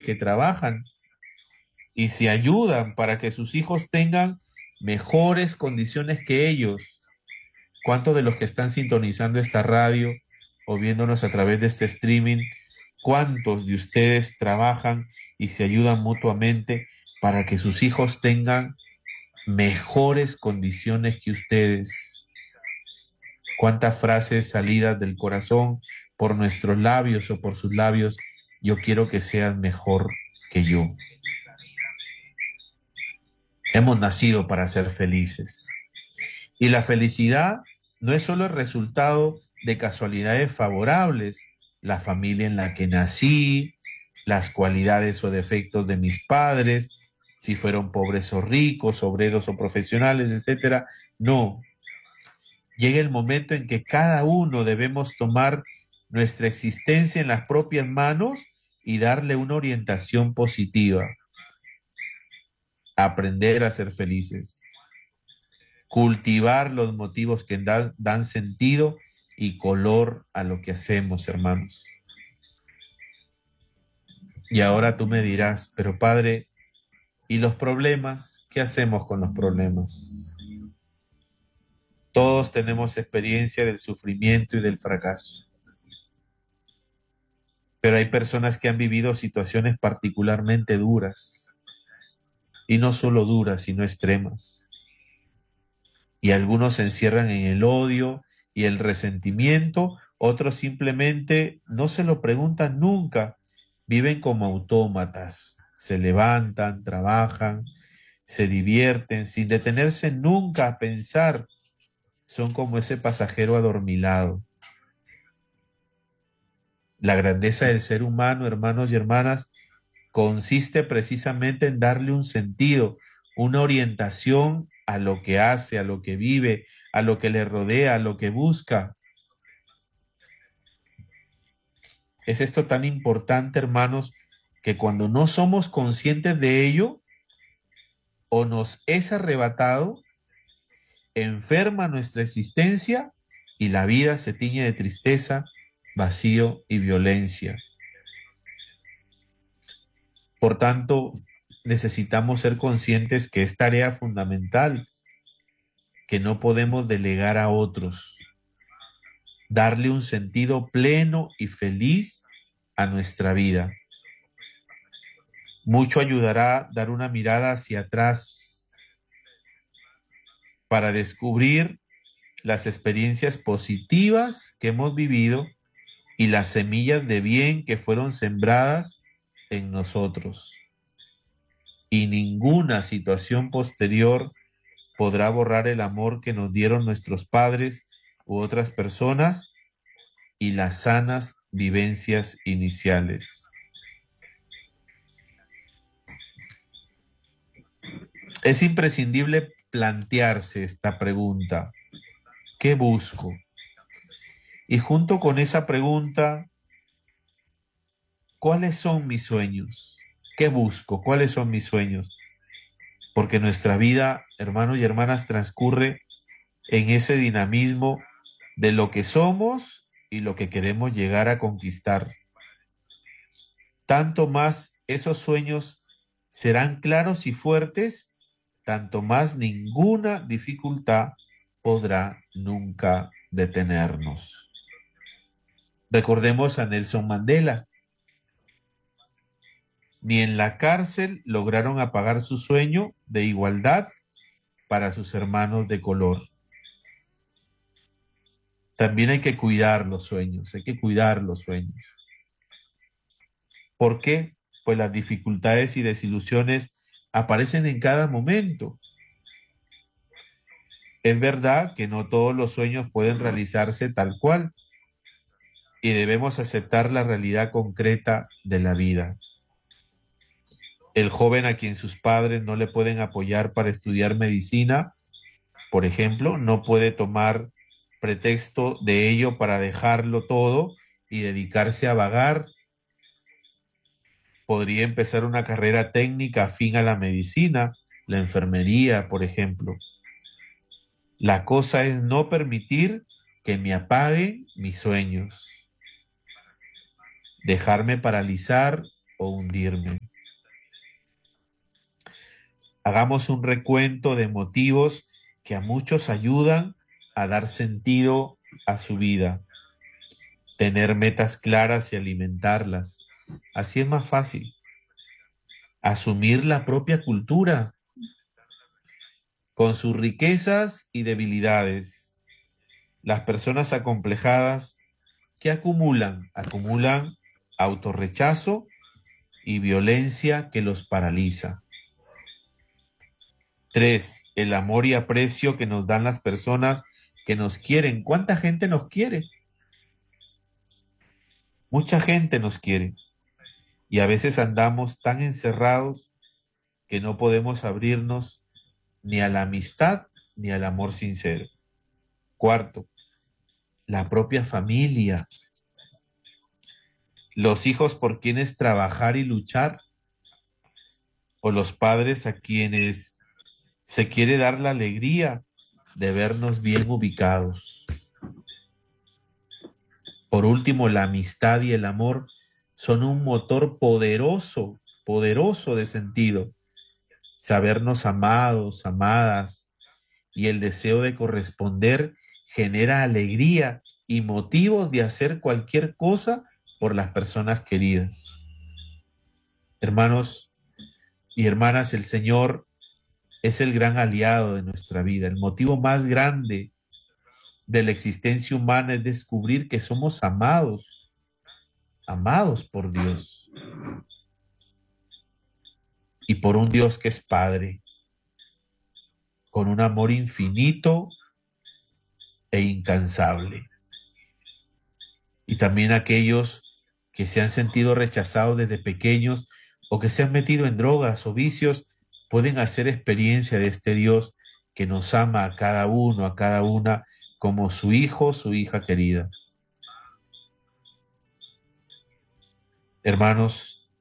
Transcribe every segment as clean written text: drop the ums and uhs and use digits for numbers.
que trabajan y se ayudan para que sus hijos tengan mejores condiciones que ellos. ¿Cuántos de los que están sintonizando esta radio o viéndonos a través de este streaming, cuántos de ustedes trabajan y se ayudan mutuamente para que sus hijos tengan mejores condiciones que ustedes? ¿Cuántas frases salidas del corazón por nuestros labios o por sus labios? Yo quiero que sean mejor que yo. Hemos nacido para ser felices. Y la felicidad no es solo el resultado de casualidades favorables, la familia en la que nací, las cualidades o defectos de mis padres, si fueron pobres o ricos, obreros o profesionales, etcétera. No. Llega el momento en que cada uno debemos tomar nuestra existencia en las propias manos y darle una orientación positiva. Aprender a ser felices. Cultivar los motivos que dan sentido y color a lo que hacemos, hermanos. Y ahora tú me dirás, pero padre, ¿y los problemas? ¿Qué hacemos con los problemas? Todos tenemos experiencia del sufrimiento y del fracaso. Pero hay personas que han vivido situaciones particularmente duras. Y no solo duras, sino extremas. Y algunos se encierran en el odio y el resentimiento, otros simplemente no se lo preguntan nunca, viven como autómatas, se levantan, trabajan, se divierten sin detenerse nunca a pensar, son como ese pasajero adormilado. La grandeza del ser humano, hermanos y hermanas, consiste precisamente en darle un sentido, una orientación a lo que hace, a lo que vive, a lo que le rodea, a lo que busca. Es esto tan importante, hermanos, que cuando no somos conscientes de ello, o nos es arrebatado, enferma nuestra existencia y la vida se tiñe de tristeza, vacío y violencia. Por tanto, necesitamos ser conscientes que es tarea fundamental, que no podemos delegar a otros, darle un sentido pleno y feliz a nuestra vida. Mucho ayudará dar una mirada hacia atrás para descubrir las experiencias positivas que hemos vivido y las semillas de bien que fueron sembradas en nosotros. Y ninguna situación posterior podrá borrar el amor que nos dieron nuestros padres u otras personas y las sanas vivencias iniciales. Es imprescindible plantearse esta pregunta: ¿qué busco? Y junto con esa pregunta, ¿cuáles son mis sueños? ¿Qué busco? ¿Cuáles son mis sueños? Porque nuestra vida, hermanos y hermanas, transcurre en ese dinamismo de lo que somos y lo que queremos llegar a conquistar. Tanto más esos sueños serán claros y fuertes, tanto más ninguna dificultad podrá nunca detenernos. Recordemos a Nelson Mandela. Ni en la cárcel lograron apagar su sueño de igualdad para sus hermanos de color. También hay que cuidar los sueños, hay que cuidar los sueños. ¿Por qué? Pues las dificultades y desilusiones aparecen en cada momento. Es verdad que no todos los sueños pueden realizarse tal cual y debemos aceptar la realidad concreta de la vida. El joven a quien sus padres no le pueden apoyar para estudiar medicina, por ejemplo, no puede tomar pretexto de ello para dejarlo todo y dedicarse a vagar. Podría empezar una carrera técnica afín a la medicina, la enfermería, por ejemplo. La cosa es no permitir que me apaguen mis sueños, dejarme paralizar o hundirme. Hagamos un recuento de motivos que a muchos ayudan a dar sentido a su vida. Tener metas claras y alimentarlas. Así es más fácil. Asumir la propia cultura con sus riquezas y debilidades. Las personas acomplejadas, ¿qué acumulan? Acumulan autorrechazo y violencia que los paraliza. 3, el amor y aprecio que nos dan las personas que nos quieren. ¿Cuánta gente nos quiere? Mucha gente nos quiere. Y a veces andamos tan encerrados que no podemos abrirnos ni a la amistad ni al amor sincero. 4, la propia familia. Los hijos por quienes trabajar y luchar, o los padres a quienes se quiere dar la alegría de vernos bien ubicados. Por último, la amistad y el amor son un motor poderoso, poderoso de sentido. Sabernos amados, amadas, y el deseo de corresponder genera alegría y motivos de hacer cualquier cosa por las personas queridas. Hermanos y hermanas, el Señor es el gran aliado de nuestra vida. El motivo más grande de la existencia humana es descubrir que somos amados, amados por Dios y por un Dios que es Padre, con un amor infinito e incansable. Y también aquellos que se han sentido rechazados desde pequeños o que se han metido en drogas o vicios pueden hacer experiencia de este Dios que nos ama a cada uno, a cada una, como su hijo, su hija querida. Hermanos,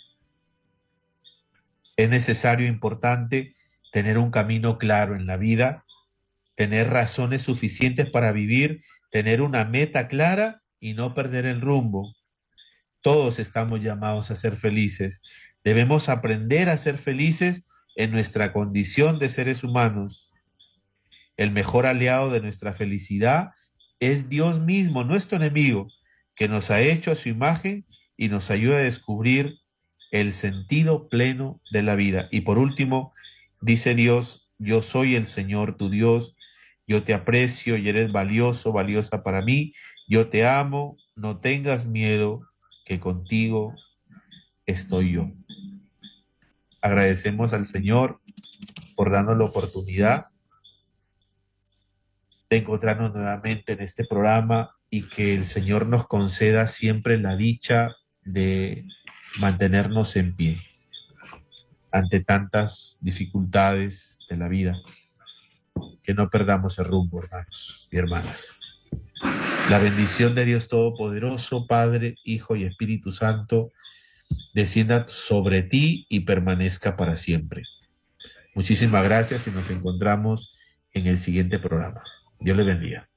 es necesario, importante, tener un camino claro en la vida, tener razones suficientes para vivir, tener una meta clara y no perder el rumbo. Todos estamos llamados a ser felices. Debemos aprender a ser felices en nuestra condición de seres humanos. El mejor aliado de nuestra felicidad es Dios mismo, nuestro enemigo, que nos ha hecho a su imagen y nos ayuda a descubrir el sentido pleno de la vida. Y por último, dice Dios: yo soy el Señor tu Dios, yo te aprecio y eres valioso, valiosa para mí, yo te amo, no tengas miedo, que contigo estoy yo. Agradecemos al Señor por darnos la oportunidad de encontrarnos nuevamente en este programa y que el Señor nos conceda siempre la dicha de mantenernos en pie ante tantas dificultades de la vida. Que no perdamos el rumbo, hermanos y hermanas. La bendición de Dios Todopoderoso, Padre, Hijo y Espíritu Santo, descienda sobre ti y permanezca para siempre. Muchísimas gracias y nos encontramos en el siguiente programa. Dios le bendiga.